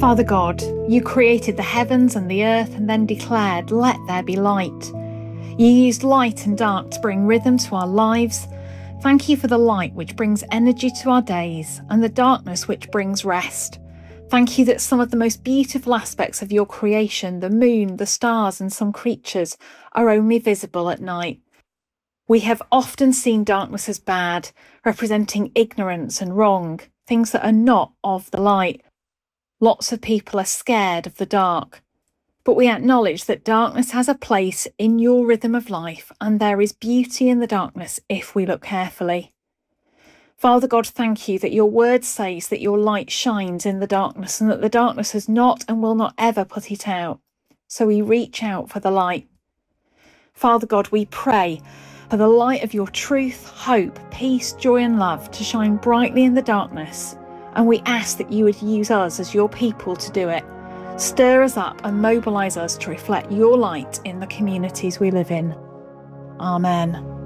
Father God, you created the heavens and the earth and then declared, "Let there be light." You used light and dark to bring rhythm to our lives. Thank you for the light which brings energy to our days and the darkness which brings rest. Thank you that some of the most beautiful aspects of your creation, the moon, the stars and some creatures, are only visible at night. We have often seen darkness as bad, representing ignorance and wrong, things that are not of the light. Lots of people are scared of the dark. But we acknowledge that darkness has a place in your rhythm of life, and there is beauty in the darkness if we look carefully. Father God, thank you that your word says that your light shines in the darkness and that the darkness has not and will not ever put it out. So we reach out for the light. Father God, we pray for the light of your truth, hope, peace, joy and love to shine brightly in the darkness. And we ask that you would use us as your people to do it. Stir us up and mobilise us to reflect your light in the communities we live in. Amen.